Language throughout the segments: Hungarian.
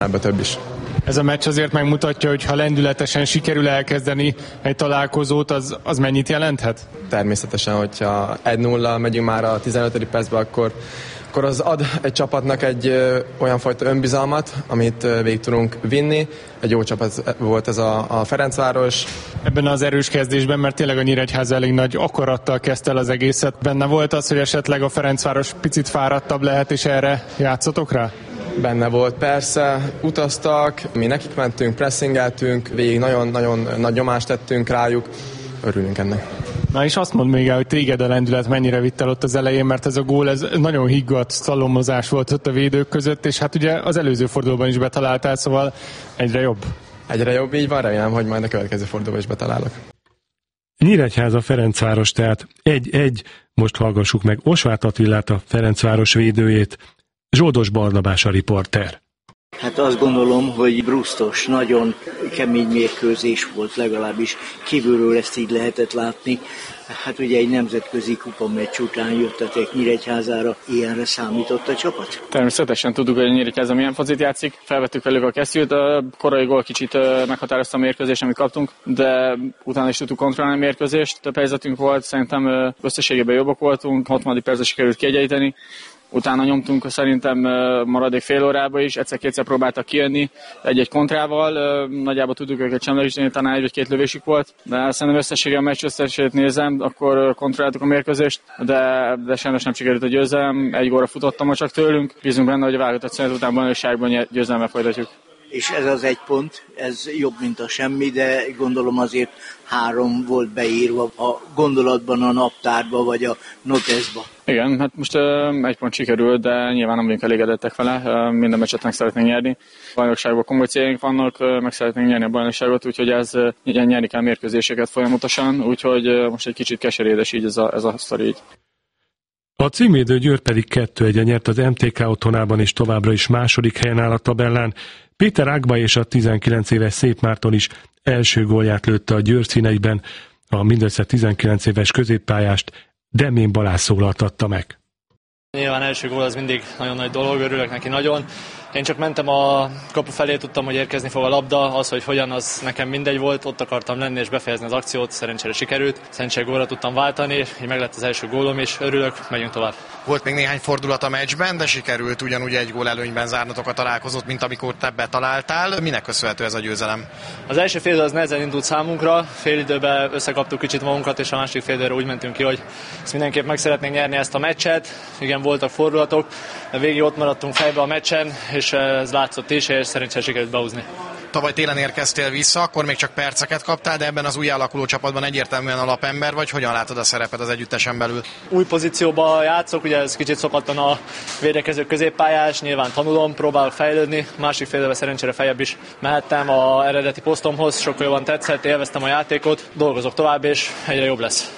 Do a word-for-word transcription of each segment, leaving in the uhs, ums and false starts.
ebbe több is. Ez a meccs azért megmutatja, hogy ha lendületesen sikerül elkezdeni egy találkozót, az, az mennyit jelenthet? Természetesen, hogyha egy nulla megyünk már a tizenötödik percbe, akkor, akkor az ad egy csapatnak egy ö, olyan fajta önbizalmat, amit ö, végig tudunk vinni. Egy jó csapat volt ez a, a Ferencváros. Ebben az erős kezdésben, mert tényleg a Nyíregyháza elég nagy akarattal kezdte el az egészet. Benne volt az, hogy esetleg a Ferencváros picit fáradtabb lehet, és erre játszotok rá? Benne volt, persze, utaztak, mi nekik mentünk, pressingeltünk, végig nagyon-nagyon nagy nyomást tettünk rájuk, örülünk ennek. Na és azt mondd még el, hogy téged a lendület mennyire vitt el ott az elején, mert ez a gól, ez nagyon higgadt szalomozás volt ott a védők között, és hát ugye az előző fordulóban is betaláltál, szóval egyre jobb. Egyre jobb, így van, remélem, hogy majd a következő fordulóban is betalálok. Nyíregyháza Ferencváros, tehát egy-egy, most hallgassuk meg Osváth Attilát, a Ferencváros védőjét. Zsoldos Barnabás a riporter. Hát azt gondolom, hogy brusztos, nagyon kemény mérkőzés volt, legalábbis kívülről ezt így lehetett látni. Hát ugye egy nemzetközi kupameccs után jöttetek Nyíregyházára, ilyenre számított a csapat? Természetesen tudjuk, hogy a Nyíregyháza milyen focit játszik. Felvettük velük a kesztyűt, a korai gól kicsit meghatározta a mérkőzést, amit kaptunk, de utána is tudtuk kontrollálni a mérkőzést. Több helyzetünk volt, szerintem összességében jobbak voltunk, hatvadik percben sikerült kiegyenlíteni. Utána nyomtunk szerintem maradék fél órába is, egyszer-kétszer próbáltak kijönni egy-egy kontrával, nagyjából tudjuk őket semlegesíteni, talán egy vagy két lövésük volt, de szerintem összességgel a meccs összességét nézem, akkor kontrolláltuk a mérkőzést, de, de sajnos nem sikerült a győzelem, egy gólra futottam ma csak tőlünk, bízunk benne, hogy a válogatott szünet után bajnokságban győzelemmel folytatjuk. És ez az egy pont, ez jobb, mint a semmi, de gondolom azért három volt beírva a gondolatban, a naptárba, vagy a noteszba. Igen, hát most uh, egy pont sikerült, de nyilván nem vagyunk elégedettek vele, uh, minden meccset meg szeretnénk nyerni. A bajnokságban komoly céljaink vannak, uh, meg szeretnénk nyerni a bajnokságot, úgyhogy ez uh, nyerni kell mérkőzéseket folyamatosan, úgyhogy uh, most egy kicsit keserédes így ez a, ez a sztori így. A címvédő Győr pedig kettő egyre nyert az em té ká otthonában, és továbbra is második helyen áll a tabellán. Péter Ágba és a tizenkilenc éves Szép Márton is első gólját lőtte a Győr színeiben, a mindössze tizenkilenc éves középpályást Demén Balázs szólaltatta meg. Nyilván első gól az mindig nagyon nagy dolog, örülök neki nagyon. Én csak mentem a kapu felé, tudtam, hogy érkezni fog a labda, az, hogy hogyan, az nekem mindegy volt, ott akartam lenni és befejezni az akciót, szerencsére sikerült. Szerencsére gólra tudtam váltani, így meg lett az első gólom, és örülök, megyünk tovább. Volt még néhány fordulat a meccsben, de sikerült ugyanúgy egy gól előnyben zárnatok a találkozót, mint amikor te betaláltál. Minek köszönhető ez a győzelem? Az első fél idő az nehezen indult számunkra, fél időben összekaptuk kicsit magunkat, és a másik fél időre úgy mentünk ki, hogy ezt mindenképp meg szeretnénk nyerni ezt a meccset. Igen, voltak fordulatok, de végig ott maradtunk fejbe a meccsen, és ez látszott is, és szerencsére sikerült behúzni. Tavaly télen érkeztél vissza, akkor még csak perceket kaptál, de ebben az új alakuló csapatban egyértelműen alapember vagy. Hogyan látod a szereped az együttesen belül? Új pozícióban játszok, ugye ez kicsit szokatlan a védekező középpályás, nyilván tanulom, próbálok fejlődni, másik fél évben szerencsére feljebb is mehettem a eredeti posztomhoz, sokkal jobban tetszett, élveztem a játékot, dolgozok tovább, és egyre jobb lesz.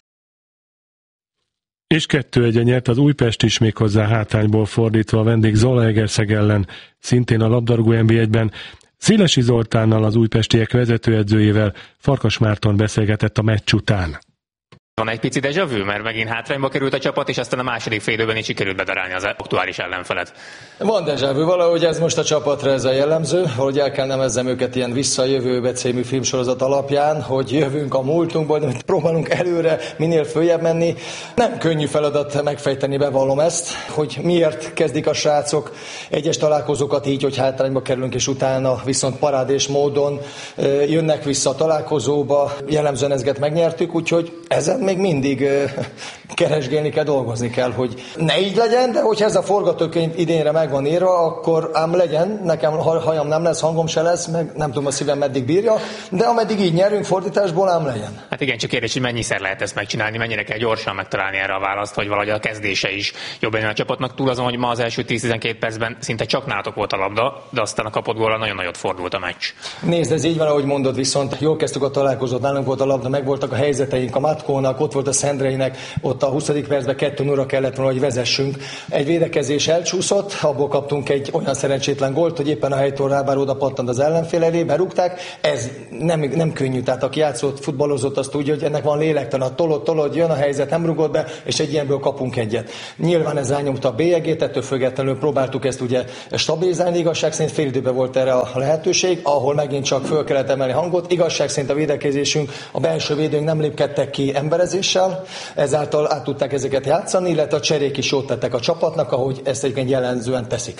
És kettő egyre nyert az Újpest is, méghozzá hátrányból fordítva a vendég Zalaegerszeg ellen, szintén a labdarúgó en bé egyben. Szélesi Zoltánnal, az újpestiek vezetőedzőjével Farkas Márton beszélgetett a meccs után. Van egy pici déjà vu, mert megint hátrányba került a csapat, és aztán a második fél időben is sikerült bedarálni az aktuális ellenfelet. Van déjà vu, valahogy ez most a csapatra ez a jellemző, hogy el kell nevezzem őket ilyen Visszajövőbe című filmsorozat alapján, hogy jövünk a múltunkból, de próbálunk előre minél följebb menni. Nem könnyű feladat megfejteni, bevallom ezt, hogy miért kezdik a srácok egyes találkozókat így, hogy hátrányba kerülünk, és utána viszont parádés módon jönnek vissza a találkozóba, jellemzően ezeket megnyertük, úgyhogy ezen még mindig uh, keresgélni kell, dolgozni kell, hogy ne így legyen, de hogyha ez a forgatókönyv idénre meg van írva, akkor ám legyen, nekem hajam nem lesz, hangom se lesz, meg nem tudom a szívem meddig bírja, de ameddig így nyerünk fordításból, ám legyen. Hát igen, csak kérdés, hogy mennyiszer lehet ezt megcsinálni, mennyire kell gyorsan megtalálni erre a választ, hogy valahogy a kezdése is jobb legyen a csapatnak, túl azon, hogy ma az első tíz-tizenkét percben szinte csak nálatok volt a labda, de aztán a kapott góllal nagyon nagyot fordult a meccs. Nézd, ez így van, ahogy mondod, viszont jól kezdtük a találkozót, nálunk volt a labda, meg voltak a helyzeteink a Matkónak, Zoltának, ott volt a Szendreinek, ott a huszadik percben kettő nulla kellett volna, hogy vezessünk. Egy védekezés elcsúszott, abból kaptunk egy olyan szerencsétlen gólt, hogy éppen a helytől rábár oda pattant az ellenfél elé, berúgták. Ez nem, nem könnyű, tehát aki játszott, futballozott, azt tudja, hogy ennek van lélektelen, tolod, tolod, jön a helyzet, nem rugott be, és egy ilyenből kapunk egyet. Nyilván ez rányomta a bélyegét, ettől függetlenül próbáltuk ezt ugye stabilizálni, igazság szerint fél időben volt erre a lehetőség, ahol megint csak föl kellett emelni hangot. Igazság szerint a védekezésünk, a belső védőink nem lépkedtek ki emberezéssel, ezáltal át tudták ezeket játszani, illetve a cserék is jót tettek a csapatnak, ahogy ezt egyébként jellemzően teszik.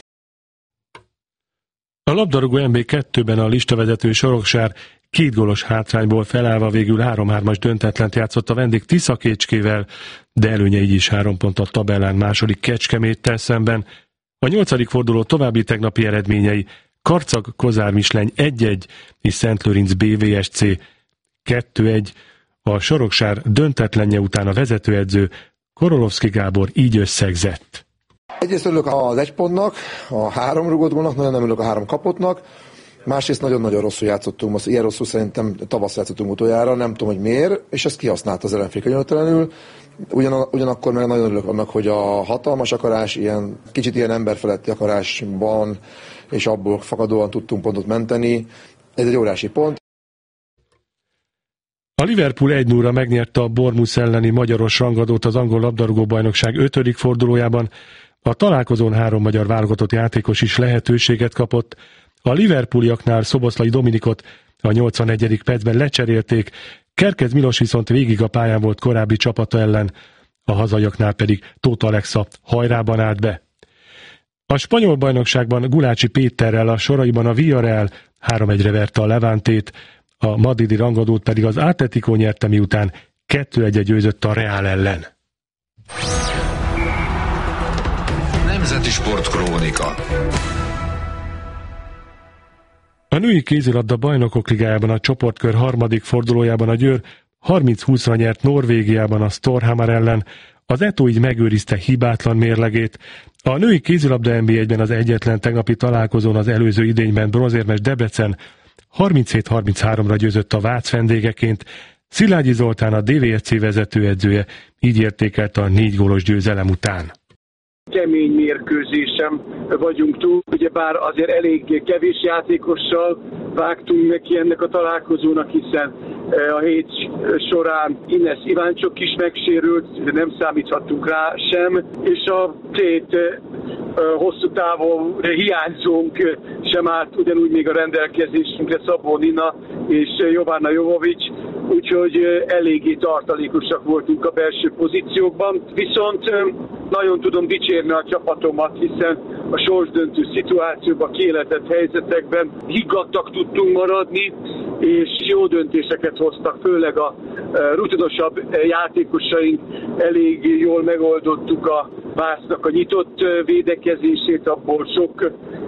A labdarúgó en bé kettőben a listavezető Soroksár két gólos hátrányból felállva végül három-hármas döntetlent játszott a vendég Tiszakécskével, de előnye így is három pont a tabellán második Kecskeméttel szemben. A nyolcadik forduló további tegnapi eredményei: Karcag-Kozár-Misleny egy egy és Szentlőrinc bé vé es cé kettő egy. A Soroksár döntetlenje után a vezetőedző Korolovszki Gábor így összegzett. Egyrészt örülök az egy pontnak, a három rugott gólnak, nagyon nem örülök a három kapottnak. Másrészt nagyon-nagyon rosszul játszottunk, most ilyen rosszul szerintem tavasz játszottunk utoljára, nem tudom, hogy miért, és ezt kihasználta az ellenfél könyörtelenül. Ugyan, ugyanakkor meg nagyon örülök annak, hogy a hatalmas akarás, ilyen, kicsit ilyen emberfeletti akarásban, és abból fakadóan tudtunk pontot menteni. Ez egy óriási pont. A Liverpool egy nulla megnyerte a Bournemouth elleni magyaros rangadót az angol labdarúgó-bajnokság ötödik fordulójában. A találkozón három magyar válogatott játékos is lehetőséget kapott. A liverpooliaknál Szoboszlai Dominikot a nyolcvanegyedik percben lecserélték, Kerkez Milos viszont végig a pályán volt korábbi csapata ellen, a hazaiaknál pedig Tóth Alexa hajrában állt be. A spanyol bajnokságban Gulácsi Péterrel a soraiban a Villarreal három egyre verte a Levántét, a madridi rangadót pedig az Atletico nyerte, miután kettő egyre győzött a Real ellen. Nemzeti Sportkrónika. A női kézilabda bajnokok ligájában a csoportkör harmadik fordulójában a Győr harminc húszra nyert Norvégiában a Storhamar ellen, az Eto így megőrizte hibátlan mérlegét. A női kézilabda en bé egyben az egyetlen tegnapi találkozón az előző idényben bronzérmes Debrecen harminchét harminchárom győzött a Vác vendégeként. Szilágyi Zoltán, a dé vé es cé vezetőedzője így értékelte a négy gólos győzelem után. Kemény mérkőzésem vagyunk túl, ugyebár azért elég kevés játékossal vágtunk neki ennek a találkozónak, hiszen a hét során Ines Iváncsok is megsérült, de nem számíthattunk rá sem, és a két hosszú távon hiányzónk sem állt ugyanúgy még a rendelkezésünkre, Szabó Nina és Jovana Jovovics, úgyhogy eléggé tartalékosak voltunk a belső pozíciókban. Viszont nagyon tudom dicsérni a csapatomat, hiszen a sorsdöntő szituációban, kiéletett helyzetekben higgadtak tudtunk maradni, és jó döntéseket hoztak, főleg a rutinosabb játékosaink. Elég jól megoldottuk a Vásznak a nyitott védekezését, abból sok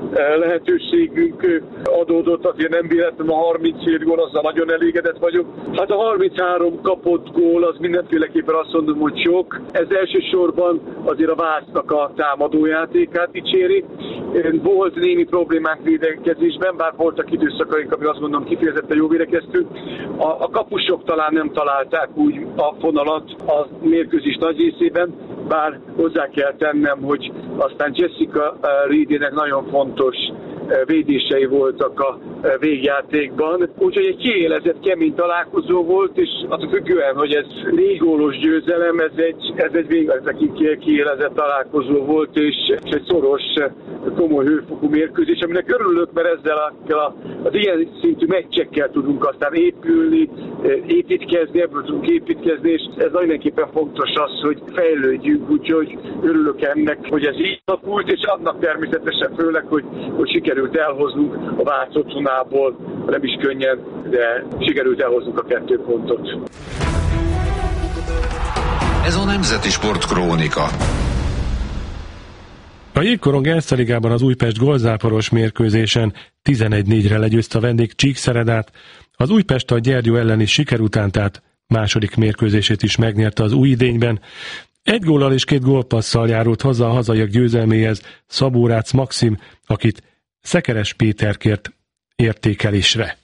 lehetőségünk adódott, azért nem véletlenül a harminchét gól, azzal nagyon elégedett vagyok. Hát a harminchárom kapott gól, az mindenféleképpen azt mondom, hogy sok. Ez elsősorban azért a Vásznak a támadójátékát dicséri. Volt némi problémák védekezésben, bár voltak időszakaink, ami azt gondolom kifejezetten jó védekeztünk. A, a kapusok talán nem találták úgy a fonalat a mérkőzés nagy részében, bár hozzá kell tennem, hogy aztán Jessica Reedének nagyon fontos védései voltak a végjátékban. Úgyhogy egy kiélezett, kemény találkozó volt, és attól függően, hogy ez négy gólos győzelem, ez egy, ez egy végletekig kiélezett találkozó volt, és, és egy szoros, komoly hőfokú mérkőzés, aminek örülök, mert ezzel a, az ilyen szintű meccsekkel tudunk aztán épülni, építkezni, ebből tudunk építkezni, és ez mindenképpen fontos az, hogy fejlődjünk, úgyhogy örülök ennek, hogy ez így alakult, és annak természetesen főleg, hogy, hogy sikerült elhoznunk a Vác otthonából, nem is könnyen, de sikerült elhoznunk a kettő pontot. Ez a Nemzeti Sportkrónika. A Jégkorong Erste Ligában az Újpest gólzáporos mérkőzésen tizenegy négyre legyőzte a vendég Csíkszeredát. Az Újpest a Gyergyó elleni siker után tehát második mérkőzését is megnyerte az új idényben. Egy góllal és két gólpasszal járult hozzá a hazaiak győzelméhez Szabó Rácz Maxim, akit Szekeres Péter kért értékelésre.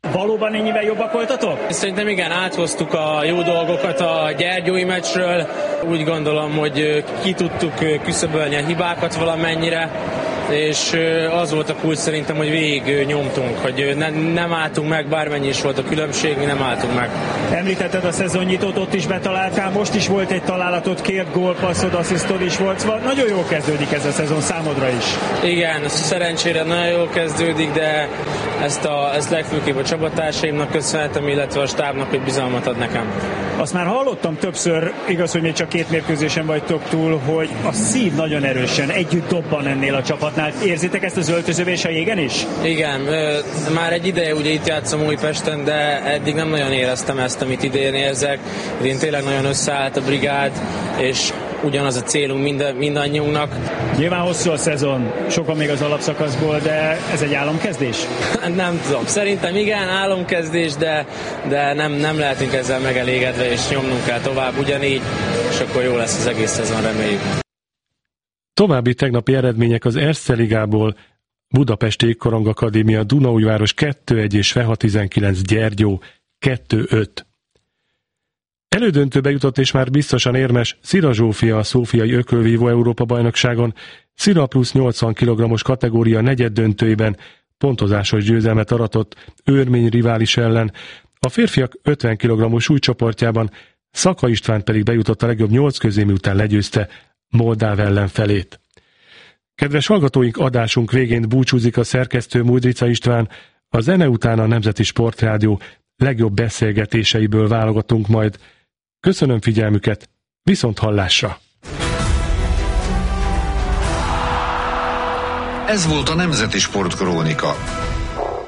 Valóban ennyivel jobbak voltatok? Szerintem igen, áthoztuk a jó dolgokat a gyergyói meccsről. Úgy gondolom, hogy ki tudtuk küszöbölni a hibákat valamennyire, és az volt a kulcs szerintem, hogy végig nyomtunk, hogy ne, nem álltunk meg, bármennyi is volt a különbség, mi nem álltunk meg. Említetted a szezonnyitót, ott is betaláltál, most is volt egy találatot, két gólpasszod, asszisztod is volt, szóval nagyon jól kezdődik ez a szezon számodra is. Igen, szerencsére nagyon jól kezdődik, de ezt, a, ezt legfőképp a csapattársaimnak köszönhetem, illetve a stábnak, hogy bizalmat ad nekem. Azt már hallottam többször, igaz, hogy még csak két mérkőzésen vagytok túl, hogy a szív nagyon erősen együtt dobban ennél a csapatnál. Érzitek ezt az öltözövés a jégen is? Igen, már egy ideje ugye itt játszom Újpesten, de eddig nem nagyon éreztem ezt, amit idén érzek. Én tényleg nagyon összeállt a brigád, és ugyanaz a célunk mind, mindannyiunknak. Nyilván hosszú a szezon, sokan még az alapszakaszból, de ez egy álomkezdés? Nem tudom, szerintem igen, álomkezdés, de, de nem, nem lehetünk ezzel megelégedve, és nyomnunk kell tovább ugyanígy, és akkor jó lesz az egész szezon, reméljük. További tegnapi eredmények az Erste Ligából: Budapest Jégkorong Akadémia Dunaújváros kettő egy és Feha tizenkilenc Gyergyó kettő öt. Elődöntőbe jutott és már biztosan érmes Szira Zsófia a Szófiai Ökölvívó Európa-bajnokságon. Szira plusz nyolcvan kilogrammos kategória negyeddöntőiben pontozásos győzelmet aratott örmény rivális ellen. A férfiak ötven kilogrammos súlycsoportjában Szaka István pedig bejutott a legjobb nyolc közé, miután legyőzte moldáv ellenfelét. Kedves hallgatóink, adásunk végén búcsúzik a szerkesztő Mudrica István. A zene után a Nemzeti Sportrádió legjobb beszélgetéseiből válogatunk majd. Köszönöm figyelmüket, viszont hallásra! Ez volt a Nemzeti Sportkrónika.